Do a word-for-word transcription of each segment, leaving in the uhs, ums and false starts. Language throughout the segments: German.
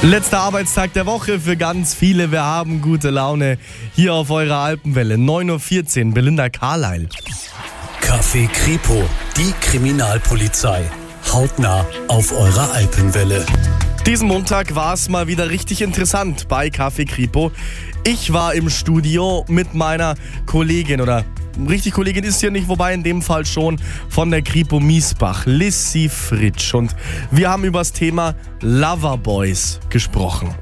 Letzter Arbeitstag der Woche für ganz viele. Wir haben gute Laune hier auf eurer Alpenwelle. neun Uhr vierzehn, Belinda Carlyle. Café Kripo, die Kriminalpolizei. Hautnah auf eurer Alpenwelle. Diesen Montag war es mal wieder richtig interessant bei Café Kripo. Ich war im Studio mit meiner Kollegin, oder richtig Kollegin ist sie ja nicht, wobei in dem Fall schon, von der Kripo Miesbach, Lissy Fritsch. Und wir haben über das Thema Loverboys gesprochen.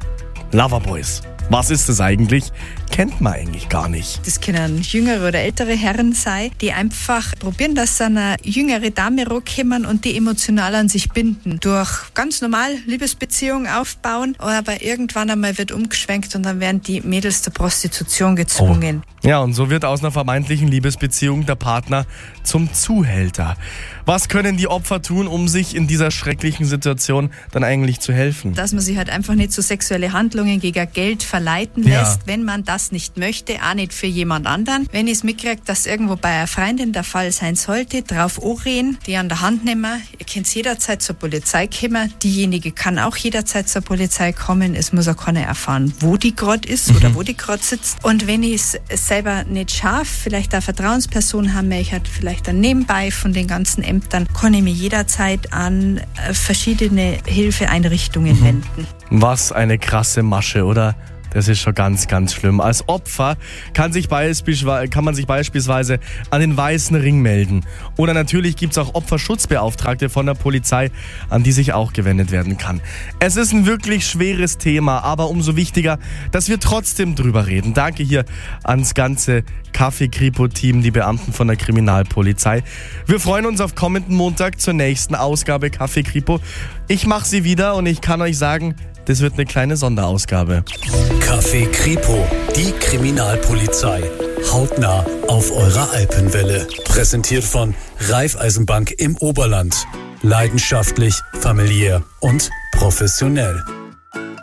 Loverboys, was ist das eigentlich? Kennt man eigentlich gar nicht. Das können jüngere oder ältere Herren sein, die einfach probieren, dass sie eine jüngere Dame rankommen und die emotional an sich binden. Durch ganz normal Liebesbeziehungen aufbauen, aber irgendwann einmal wird umgeschwenkt und dann werden die Mädels zur Prostitution gezwungen. Oh. Ja, und so wird aus einer vermeintlichen Liebesbeziehung der Partner zum Zuhälter. Was können die Opfer tun, um sich in dieser schrecklichen Situation dann eigentlich zu helfen? Dass man sich halt einfach nicht zu sexuelle Handlungen gegen Geld verleiten Ja. lässt, wenn man das nicht möchte, auch nicht für jemand anderen. Wenn ich es mitkriege, dass irgendwo bei einer Freundin der Fall sein sollte, drauf anreden, die an der Hand nehmen. Ihr könnt jederzeit zur Polizei kommen. Diejenige kann auch jederzeit zur Polizei kommen. Es muss auch keiner erfahren, wo die gerade ist mhm. oder wo die gerade sitzt. Und wenn ich es selber nicht schaffe, vielleicht eine Vertrauensperson haben, ich halt vielleicht dann nebenbei von den ganzen Ämtern, kann ich mich jederzeit an verschiedene Hilfeeinrichtungen mhm. wenden. Was eine krasse Masche, oder? Das ist schon ganz, ganz schlimm. Als Opfer kann, sich beispielsweise, kann man sich beispielsweise an den Weißen Ring melden. Oder natürlich gibt es auch Opferschutzbeauftragte von der Polizei, an die sich auch gewendet werden kann. Es ist ein wirklich schweres Thema, aber umso wichtiger, dass wir trotzdem drüber reden. Danke hier ans ganze Café Kripo-Team, die Beamten von der Kriminalpolizei. Wir freuen uns auf kommenden Montag zur nächsten Ausgabe Café Kripo. Ich mache sie wieder und ich kann euch sagen, das wird eine kleine Sonderausgabe. Café Kripo, die Kriminalpolizei. Hautnah auf eurer Alpenwelle. Präsentiert von Raiffeisenbank im Oberland. Leidenschaftlich, familiär und professionell.